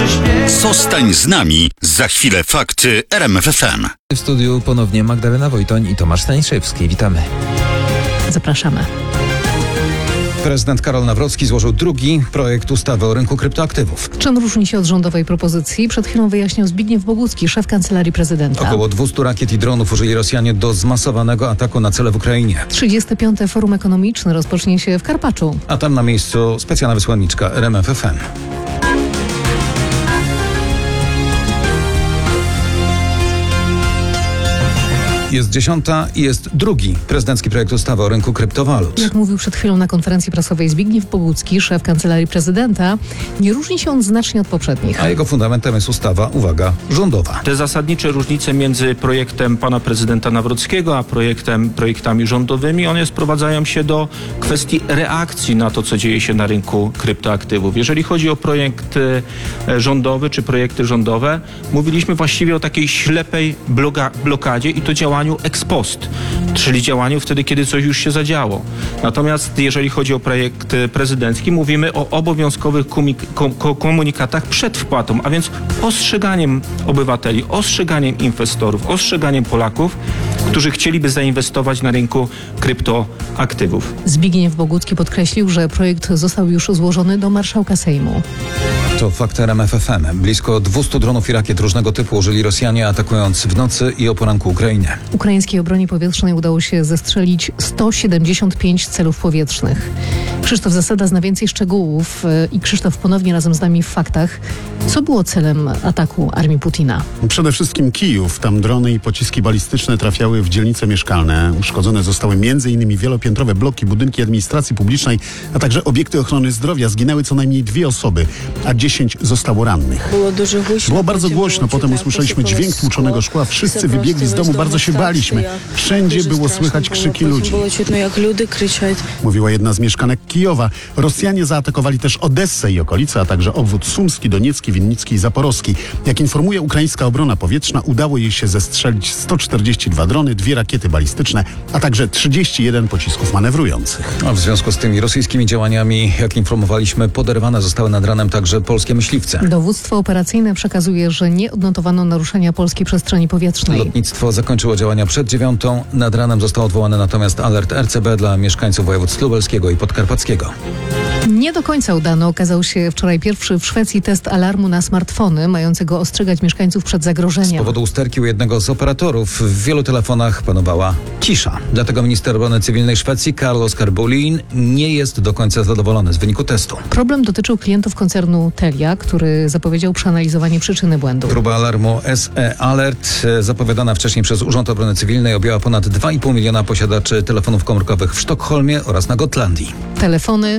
śnieg. Zostań z nami. Za chwilę fakty RMF FM. W studiu ponownie Magdalena Wojtoń i Tomasz Staniszewski. Witamy. Zapraszamy. Prezydent Karol Nawrocki złożył drugi projekt ustawy o rynku kryptoaktywów. Czym różni się od rządowej propozycji? Przed chwilą wyjaśniał Zbigniew Bogucki, szef Kancelarii Prezydenta. Około 200 rakiet i dronów użyli Rosjanie do zmasowanego ataku na cele w Ukrainie. 35. Forum Ekonomiczne rozpocznie się w Karpaczu. A tam na miejscu specjalna wysłanniczka RMF FM. Jest 10. i jest drugi prezydencki projekt ustawy o rynku kryptowalut. Jak mówił przed chwilą na konferencji prasowej Zbigniew Bogucki, szef Kancelarii Prezydenta, nie różni się on znacznie od poprzednich. A jego fundamentem jest ustawa, uwaga, rządowa. Te zasadnicze różnice między projektem pana prezydenta Nawrockiego a projektami rządowymi, one sprowadzają się do kwestii reakcji na to, co dzieje się na rynku kryptoaktywów. Jeżeli chodzi o projekt rządowy czy projekty rządowe, mówiliśmy właściwie o takiej ślepej blokadzie i to działaniu ex post, czyli działaniu wtedy, kiedy coś już się zadziało. Natomiast jeżeli chodzi o projekt prezydencki, mówimy o obowiązkowych komunikatach przed wpłatą, a więc ostrzeganiem obywateli, ostrzeganiem inwestorów, ostrzeganiem Polaków, którzy chcieliby zainwestować na rynku kryptoaktywów. Zbigniew Bogucki podkreślił, że projekt został już złożony do marszałka Sejmu. To fakt RMF FM. Blisko 200 dronów i rakiet różnego typu użyli Rosjanie, atakując w nocy i o poranku Ukrainę. Ukraińskiej obronie powietrznej udało się zestrzelić 175 celów powietrznych. Krzysztof Zasada zna więcej szczegółów i Krzysztof ponownie razem z nami w faktach. Co było celem ataku armii Putina? Przede wszystkim Kijów. Tam drony i pociski balistyczne trafiały w dzielnice mieszkalne. Uszkodzone zostały m.in. wielopiętrowe bloki, budynki administracji publicznej, a także obiekty ochrony zdrowia. Zginęły co najmniej 2 osoby, a 10 zostało rannych. Było bardzo głośno. Potem usłyszeliśmy dźwięk tłuczonego szkła. Wszyscy wybiegli z domu, bardzo się baliśmy. Wszędzie było słychać krzyki ludzi. Mówiła jedna z mieszkanek Kijowa. Rosjanie zaatakowali też Odessę i okolice, a także obwód sumski, doniecki, winnicki i zaporowski. Jak informuje ukraińska obrona powietrzna, udało jej się zestrzelić 142 drony, 2 rakiety balistyczne, a także 31 pocisków manewrujących. A w związku z tymi rosyjskimi działaniami, jak informowaliśmy, poderwane zostały nad ranem także polskie myśliwce. Dowództwo operacyjne przekazuje, że nie odnotowano naruszenia polskiej przestrzeni powietrznej. Lotnictwo zakończyło działania przed 9. Nad ranem został odwołany natomiast alert RCB dla mieszkańców województw lubelskiego i podkarpackiego. Nie do końca udany okazał się wczoraj pierwszy w Szwecji test alarmu na smartfony, mającego ostrzegać mieszkańców przed zagrożeniem. Z powodu usterki u jednego z operatorów w wielu telefonach panowała cisza. Dlatego minister obrony cywilnej Szwecji Carl-Oskar Bolin nie jest do końca zadowolony z wyniku testu. Problem dotyczył klientów koncernu Telia, który zapowiedział przeanalizowanie przyczyny błędu. Próba alarmu SE Alert, zapowiadana wcześniej przez Urząd Obrony Cywilnej, objęła ponad 2,5 miliona posiadaczy telefonów komórkowych w Sztokholmie oraz na Gotlandii. Telefony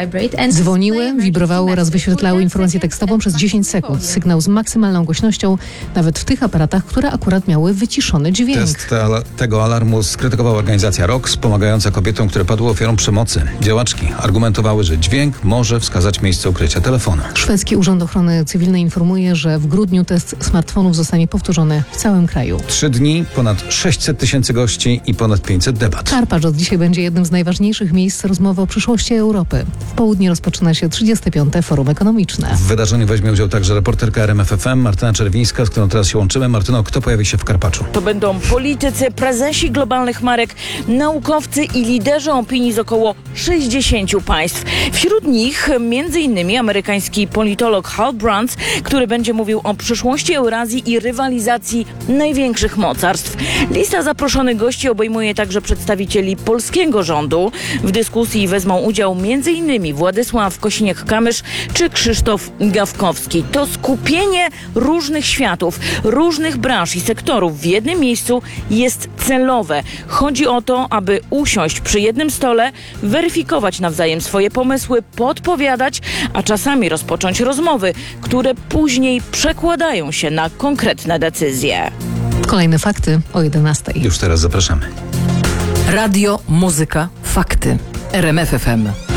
dzwoniły, wibrowały oraz wyświetlały informację tekstową przez 10 sekund. Sygnał z maksymalną głośnością, nawet w tych aparatach, które akurat miały wyciszony dźwięk. Test tego alarmu skrytykowała organizacja ROX, pomagająca kobietom, które padły ofiarą przemocy. Działaczki argumentowały, że dźwięk może wskazać miejsce ukrycia telefonu. Szwedzki Urząd Ochrony Cywilnej informuje, że w grudniu test smartfonów zostanie powtórzony w całym kraju. 3 dni, ponad 600 tysięcy gości i ponad 500 debat. Karpacz od dzisiaj będzie jednym z najważniejszych miejsc rozmowy o przyszłości Europy. W południe rozpoczyna się 35. Forum Ekonomiczne. W wydarzeniu weźmie udział także reporterka RMF FM Martyna Czerwińska, z którą teraz się łączymy. Martyno, kto pojawi się w Karpaczu? To będą politycy, prezesi globalnych marek, naukowcy i liderzy opinii z około 60 państw. Wśród nich m.in. amerykański politolog Hal Brands, który będzie mówił o przyszłości Eurazji i rywalizacji największych mocarstw. Lista zaproszonych gości obejmuje także przedstawicieli polskiego rządu. W dyskusji wezmą udział m.in. Władysław Kosiniak-Kamysz czy Krzysztof Gawkowski. To skupienie różnych światów, różnych branż i sektorów w jednym miejscu jest celowe. Chodzi o to, aby usiąść przy jednym stole, weryfikować nawzajem swoje pomysły, podpowiadać, a czasami rozpocząć rozmowy, które później przekładają się na konkretne decyzje. Kolejne fakty o 11. Już teraz zapraszamy. Radio, muzyka, fakty. RMF FM.